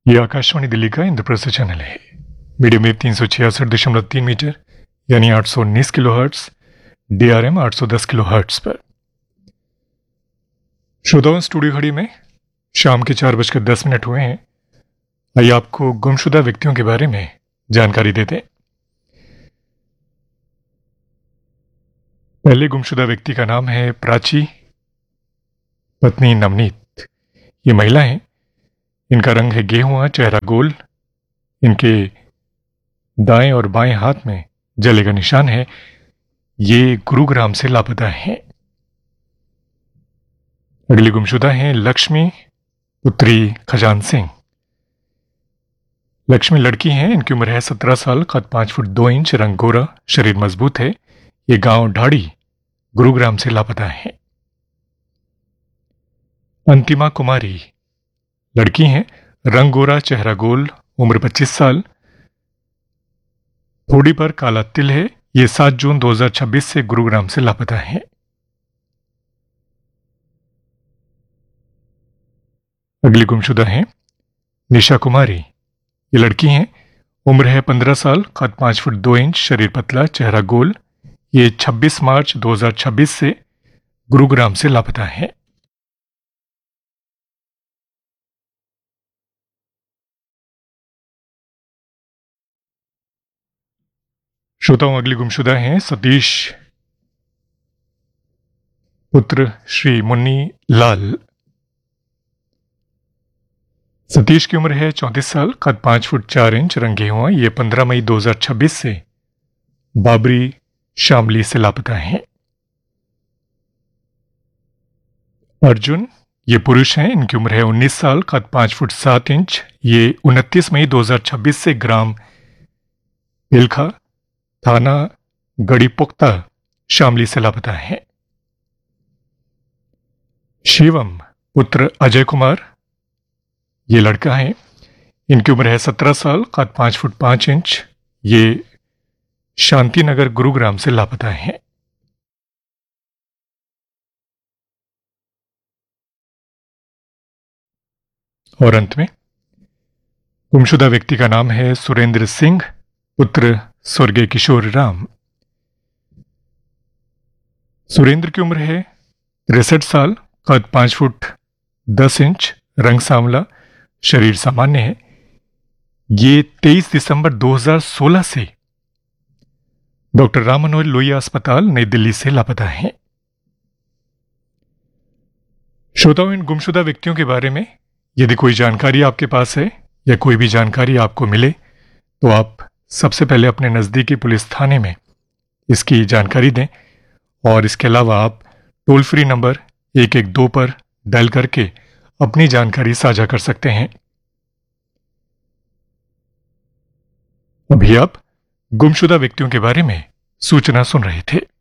ये आकाशवाणी दिल्ली का इंद्रप्रस्थ चैनल है। मीडियम वेव 366.3 मीटर यानी 819 किलोहर्ट्ज, DRM 810 किलोहर्ट्ज पर। श्रोताओं, स्टूडियो घड़ी में शाम के 4:10 हुए हैं। आइए आपको गुमशुदा व्यक्तियों के बारे में जानकारी देते हैं। पहले गुमशुदा व्यक्ति का नाम है प्राची, पत्नी नवनीत। ये महिला है। इनका रंग है गेहुआ, चेहरा गोल। इनके दाएं और बाएं हाथ में जले का निशान है। ये गुरुग्राम से लापता हैं। अगली गुमशुदा है लक्ष्मी, पुत्री खजान सिंह। लक्ष्मी लड़की हैं। इनकी उम्र है 17 साल, कद 5 फुट 2 इंच, रंग गोरा, शरीर मजबूत है। ये गांव ढाड़ी, गुरुग्राम से लापता है। अंतिमा कुमारी लड़की हैं। रंग गोरा, चेहरा गोल, उम्र 25 साल, थोड़ी पर काला तिल है। ये 7 जून 2026 से गुरुग्राम से लापता है। अगली गुमशुदा है निशा कुमारी। ये लड़की हैं। उम्र है 15 साल, कद 5 फुट 2 इंच, शरीर पतला, चेहरा गोल। ये 26 मार्च 2026 से गुरुग्राम से लापता है। श्रोताओं, अगली गुमशुदा हैं सतीश, पुत्र श्री मुन्नी लाल। सतीश की उम्र है 34 साल, कद 5 फुट 4 इंच, रंग गेहुआ। ये 15 मई 2026 से बाबरी शामली से लापता हैं। अर्जुन, ये पुरुष हैं। इनकी उम्र है 19 साल, कद 5 फुट 7 इंच। ये 29 मई 2026 से ग्राम पेलखा, थाना गढ़ीपुख्ता, शामली से लापता है। शिवम, पुत्र अजय कुमार। ये लड़का है। इनकी उम्र है 17 साल, कद 5 फुट 5 इंच। ये शांतिनगर, गुरुग्राम से लापता है। और अंत में गुमशुदा व्यक्ति का नाम है सुरेंद्र सिंह, पुत्र स्वर्गीय किशोर राम। सुरेंद्र की उम्र है 63 साल, कद 5 फुट 10 इंच, रंग सांवला, शरीर सामान्य है। ये 23 दिसंबर 2016 से डॉक्टर राम मनोहर लोहिया अस्पताल, नई दिल्ली से लापता है। श्रोताओं, इन गुमशुदा व्यक्तियों के बारे में यदि कोई जानकारी आपके पास है या कोई भी जानकारी आपको मिले तो आप सबसे पहले अपने नज़दीकी पुलिस थाने में इसकी जानकारी दें। और इसके अलावा आप टोल फ्री नंबर 112 पर डायल करके अपनी जानकारी साझा कर सकते हैं। अभी आप गुमशुदा व्यक्तियों के बारे में सूचना सुन रहे थे।